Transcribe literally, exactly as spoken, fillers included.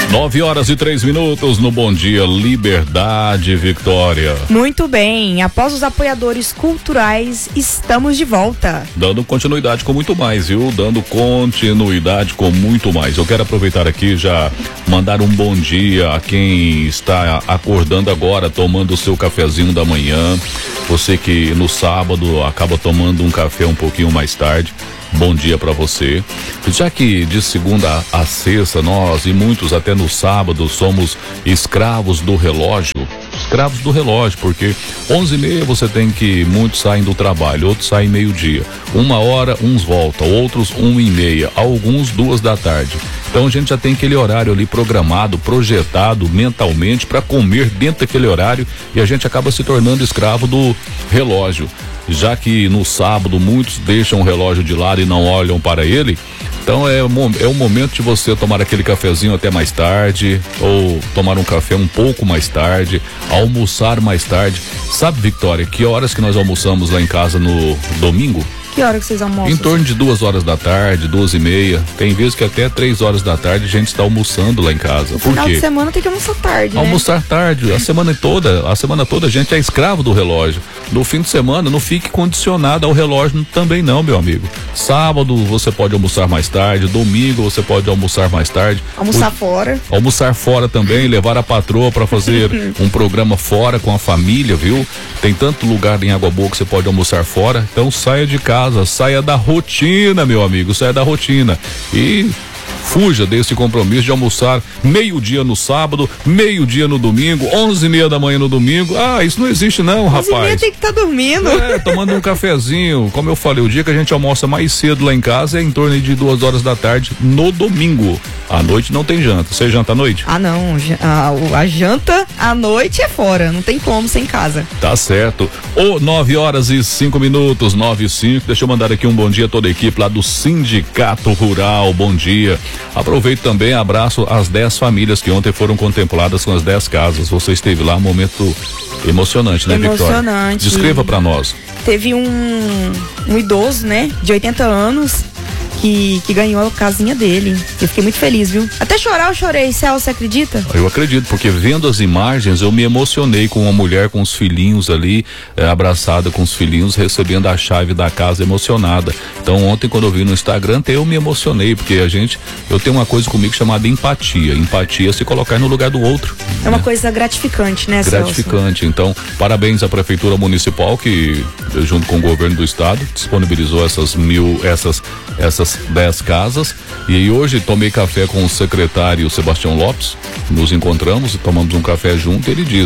Nove horas e três minutos no Bom Dia Liberdade, Victória. Muito bem, após os apoiadores culturais, estamos de volta. Dando continuidade com muito mais, viu? Dando continuidade com muito mais. Eu quero aproveitar aqui já mandar um bom dia a quem está acordando agora, tomando o seu cafezinho da manhã. Você que no sábado acaba tomando um café um pouquinho mais tarde. Bom dia para você. Já que de segunda a sexta nós e muitos até no sábado somos escravos do relógio, escravos do relógio, porque onze e meia você tem que, muitos saem do trabalho, outros saem meio-dia, uma hora uns voltam, outros uma e meia, alguns duas da tarde. Então a gente já tem aquele horário ali programado, projetado mentalmente para comer dentro daquele horário e a gente acaba se tornando escravo do relógio. Já que no sábado muitos deixam o relógio de lado e não olham para ele, então é, é o momento de você tomar aquele cafezinho até mais tarde, ou tomar um café um pouco mais tarde, almoçar mais tarde. Sabe, Victória, que horas que nós almoçamos lá em casa no domingo? Que hora que vocês almoçam? Em torno de duas horas da tarde, duas e meia. Tem vezes que até três horas da tarde a gente está almoçando lá em casa. No Por final quê? de semana tem que almoçar tarde, né? Almoçar tarde, a semana toda, a semana toda a gente é escravo do relógio. No fim de semana não fique condicionado ao relógio também não, meu amigo. Sábado você pode almoçar mais tarde, domingo você pode almoçar mais tarde. Almoçar o... fora. Almoçar fora também, levar a patroa para fazer um programa fora com a família, viu? Tem tanto lugar em Água Boa que você pode almoçar fora, então saia de casa, saia da rotina, meu amigo, saia da rotina e fuja desse compromisso de almoçar meio-dia no sábado, meio-dia no domingo, onze e meia da manhã no domingo. Ah, isso não existe não, rapaz. onze e meia tem que estar tá dormindo. É, tomando um cafezinho. Como eu falei, o dia que a gente almoça mais cedo lá em casa é em torno de duas horas da tarde no domingo. À noite não tem janta. Você janta à noite? Ah, não. A, a janta à noite é fora. Não tem como ser em casa. Tá certo. Ô, nove horas e cinco minutos, nove e cinco. Deixa eu mandar aqui um bom dia a toda a equipe lá do Sindicato Rural. Bom dia. Aproveito também, abraço as dez famílias que ontem foram contempladas com as dez casas. Você esteve lá, um momento emocionante, né, Victória? Emocionante. Descreva pra nós. Teve um, um idoso, né, de oitenta anos, que, que ganhou a casinha dele. Eu fiquei muito feliz, viu? Até chorar eu chorei, Céu, você acredita? Eu acredito, porque vendo as imagens eu me emocionei com uma mulher com os filhinhos ali, é, abraçada com os filhinhos, recebendo a chave da casa, emocionada. Então ontem quando eu vi no Instagram até eu me emocionei, porque a gente, eu tenho uma coisa comigo chamada empatia. Empatia é se colocar no lugar do outro. É uma né? coisa gratificante, né, Celso? Gratificante. Então, parabéns à Prefeitura Municipal que, junto com o governo do estado, disponibilizou essas mil, essas, essas dez casas. E hoje tomei café com o secretário Sebastião Lopes, nos encontramos e tomamos um café junto. Ele diz